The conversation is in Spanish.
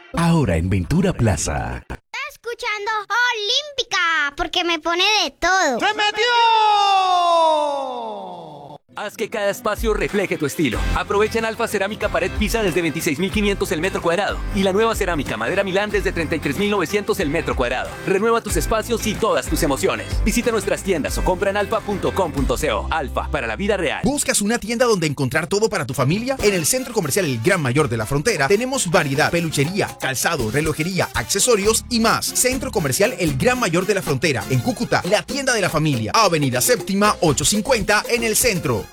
Ahora en Ventura Plaza. Escuchando Olímpica, porque me pone de todo. ¡Se metió! Haz que cada espacio refleje tu estilo. Aprovecha en Alfa Cerámica Pared Pisa desde 26.500 el metro cuadrado. Y la nueva cerámica Madera Milán desde 33.900 el metro cuadrado. Renueva tus espacios y todas tus emociones. Visita nuestras tiendas o compra en alfa.com.co. Alfa, para la vida real. ¿Buscas una tienda donde encontrar todo para tu familia? En el Centro Comercial El Gran Mayor de la Frontera tenemos variedad, peluchería, calzado, relojería, accesorios y más. Centro Comercial El Gran Mayor de la Frontera, en Cúcuta, la tienda de la familia. Avenida Séptima 850 en el centro.